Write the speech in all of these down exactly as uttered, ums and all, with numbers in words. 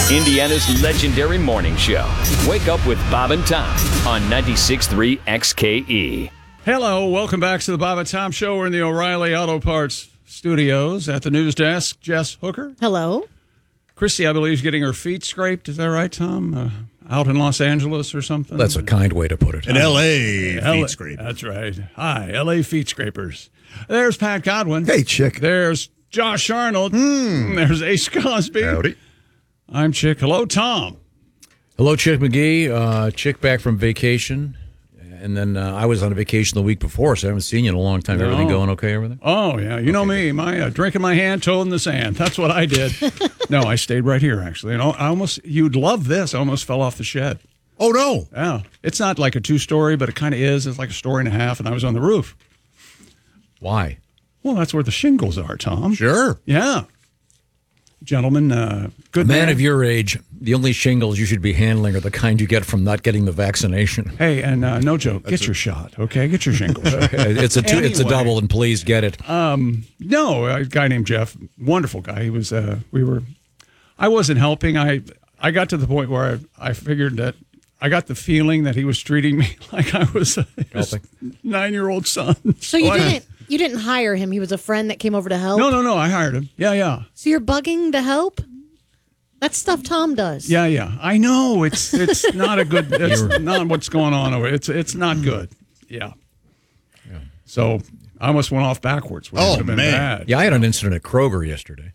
Indiana's legendary morning show. Wake up with Bob and Tom on ninety-six point three X K E. Hello, welcome back to the Bob and Tom Show. We're in the O'Reilly Auto Parts studios at the news desk. Jess Hooker. Hello. Christy, I believe, is getting her feet scraped. Is that right, Tom? Uh, out in Los Angeles or something? That's a kind way to put it. An L A feet L A, scrape. That's right. Hi, L A feet scrapers. There's Pat Godwin. Hey, chick. There's Josh Arnold. Hmm. There's Ace Cosby. Howdy. I'm Chick. Hello, Tom. Hello, Chick McGee. Uh, Chick back from vacation. And then uh, I was on a vacation the week before, so I haven't seen you in a long time. No. Everything going okay over there? Oh, yeah. You know me. My uh, drink in my hand, toe in the sand. That's what I did. No, I stayed right here, actually. And I almost, you'd love this. I almost fell off the shed. Oh, no. Yeah. It's not like a two-story, but it kind of is. It's like a story and a half, and I was on the roof. Why? Well, that's where the shingles are, Tom. Sure. Yeah. Gentlemen, uh, good Man man. of your age, the only shingles you should be handling are the kind you get from not getting the vaccination. Hey, and uh, no joke, get your shot, okay? Get your shingles. It's a two, it's a Anyway. double, and please get it. No, a guy named Jeff, wonderful guy. He was, uh, we were, I wasn't helping. I, I got to the point where I, I figured that, I got the feeling that he was treating me like I was a his nine-year-old son. So you I- didn't you didn't hire him. He was a friend that came over to help. No, no, no. I hired him. Yeah, yeah. So you're bugging to help? That's stuff Tom does. Yeah, yeah. I know. It's it's not a good, it's not what's going on over. It's it's not good. Yeah. Yeah. So I almost went off backwards. Which Oh, would have been man. bad. Yeah, I had an incident at Kroger yesterday.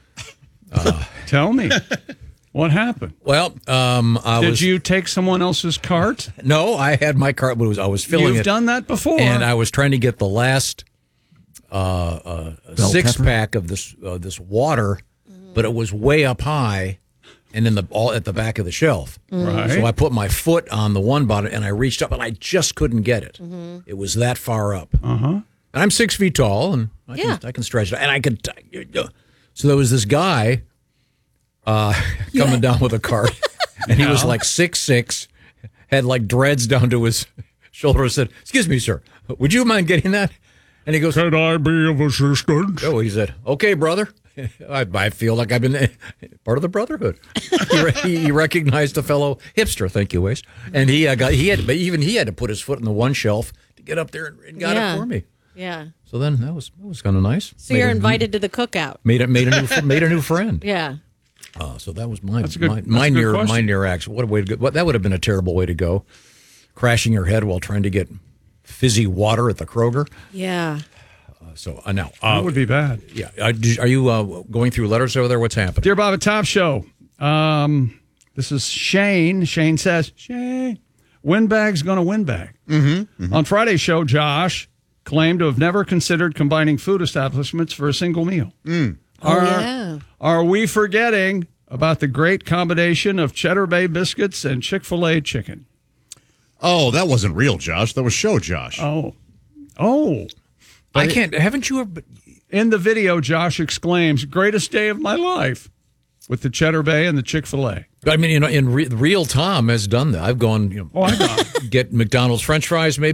Tell me. What happened? Well, um, I Did was you take someone else's cart? no, I had my cart, but it was I was filling You've it. done that before. And I was trying to get the last uh, uh, six pepper? pack of this uh, this water, but it was way up high, and in the all at the back of the shelf. Right. So I put my foot on the one button, and I reached up, and I just couldn't get it. It was that far up. Uh huh. And I'm six feet tall, and I Yeah. can I can stretch it, and I could. So there was this guy uh, coming down with a cart, and he was like six six, had like dreads down to his shoulder. I said, "Excuse me, sir, would you mind getting that?" And he goes, Can I be of assistance? "Oh," he said, "Okay, brother." I, I feel like I've been part of the brotherhood. he, re- he recognized a fellow hipster. Thank you, Wace. And he uh, got he had, but even he had to put his foot in the one shelf to get up there and, and got Yeah. it for me. Yeah. So then that was that was kind of nice. So Made you're a- invited to the cookout. Made it made a new fr- made a new friend. Yeah. Uh, so that was my That's a good- my, that's my a good near question. my near accident. What a way to go! What, that would have been a terrible way to go, crashing your head while trying to get fizzy water at the Kroger. Yeah. Uh, so uh, now, That uh, would be bad. yeah, uh, did- are you uh, going through letters over there? What's happening? Dear Bob and Tom Show, um, this is Shane. Shane says, Shane, windbag's going to windbag. Mm-hmm, mm-hmm. On Friday's show, Josh claimed to have never considered combining food establishments for a single meal. Mm. Are, Oh, yeah. are we forgetting about the great combination of Cheddar Bay biscuits and Chick-fil-A chicken? Oh, that wasn't real, Josh. That was show Josh. Oh. Oh. I can't. Haven't you ever? In the video, Josh exclaims, greatest day of my life, with the Cheddar Bay and the Chick-fil-A. I mean, you know, in re- real Tom has done that. I've gone, you know, Oh, I know. get McDonald's French fries, maybe.